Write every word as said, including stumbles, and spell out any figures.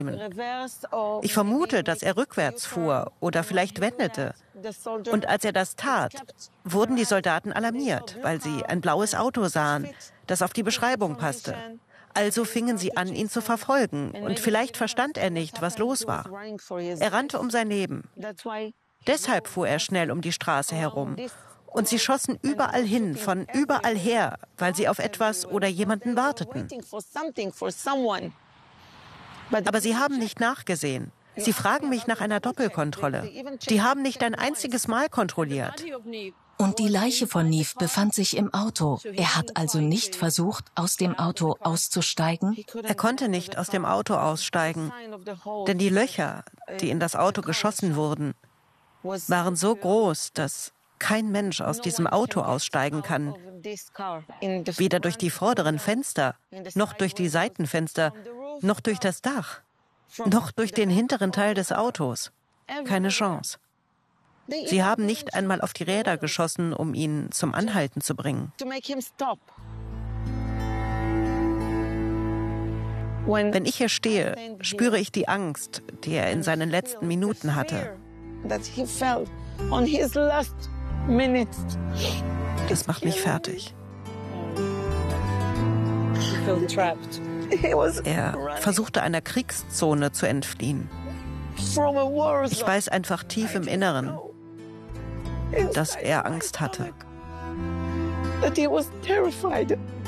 Ich vermute, dass er rückwärts fuhr oder vielleicht wendete. Und als er das tat, wurden die Soldaten alarmiert, weil sie ein blaues Auto sahen, das auf die Beschreibung passte. Also fingen sie an, ihn zu verfolgen. Und vielleicht verstand er nicht, was los war. Er rannte um sein Leben. Deshalb fuhr er schnell um die Straße herum. Und sie schossen überall hin, von überall her, weil sie auf etwas oder jemanden warteten. Aber sie haben nicht nachgesehen. Sie fragen mich nach einer Doppelkontrolle. Die haben nicht ein einziges Mal kontrolliert. Und die Leiche von Neve befand sich im Auto. Er hat also nicht versucht, aus dem Auto auszusteigen? Er konnte nicht aus dem Auto aussteigen, denn die Löcher, die in das Auto geschossen wurden, waren so groß, dass kein Mensch aus diesem Auto aussteigen kann. Weder durch die vorderen Fenster, noch durch die Seitenfenster, noch durch das Dach, noch durch den hinteren Teil des Autos. Keine Chance. Sie haben nicht einmal auf die Räder geschossen, um ihn zum Anhalten zu bringen. Wenn ich hier stehe, spüre ich die Angst, die er in seinen letzten Minuten hatte. Das macht mich fertig. Er versuchte einer Kriegszone zu entfliehen. Ich weiß einfach tief im Inneren, dass er Angst hatte.